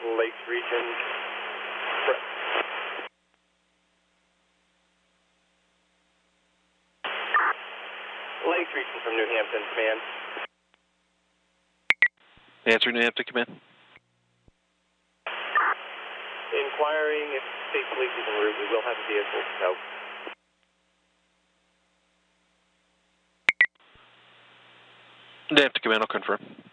Lakes region. Lakes region from New Hampton, command. Answer, New Hampton, command. Inquiring if state police is en route. We will have a vehicle out. New Hampton, command, I'll confirm.